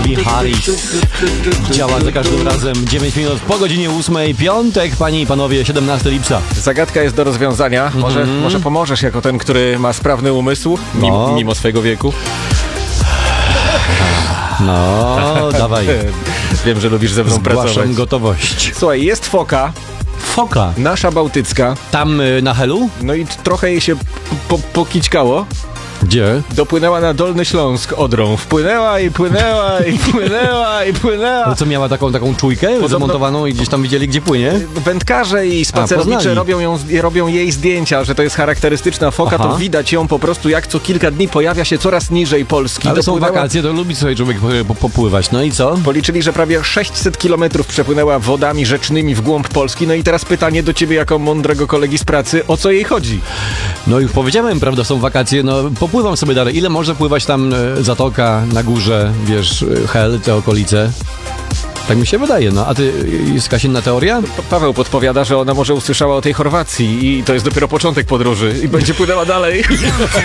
Calvin Harris. Działa za każdym razem. 9 minut po godzinie 8. Piątek, panie i panowie, 17 lipca. Zagadka jest do rozwiązania. Może pomożesz jako ten, który ma sprawny umysł, mimo swojego wieku. No, dawaj. Wiem, że lubisz ze mną pracować. Zgłaszam gotowość. Słuchaj, jest foka, Foka. nasza bałtycka, Tam na Helu? no i trochę jej się pokićkało. Gdzie? Dopłynęła na Dolny Śląsk Odrą. Wpłynęła i płynęła i płynęła i płynęła. No co, miała taką czujkę zamontowaną i gdzieś tam widzieli, gdzie płynie? Wędkarze i spacerownicze robią jej zdjęcia, że to jest charakterystyczna foka. Aha. To widać ją po prostu, jak co kilka dni pojawia się coraz niżej Polski. Ale są wakacje, to lubi sobie człowiek popływać. No i co? Policzyli, że prawie 600 kilometrów przepłynęła wodami rzecznymi w głąb Polski. No i teraz pytanie do ciebie jako mądrego kolegi z pracy, o co jej chodzi? No już powiedziałem, prawda, są wakacje, no popływam sobie dalej. Ile może pływać tam Zatoka, na górze, wiesz, Hel, te okolice? Tak mi się wydaje, no. A ty, jest jakaś inna teoria? Paweł podpowiada, że ona może usłyszała o tej Chorwacji i to jest dopiero początek podróży i będzie płynęła dalej.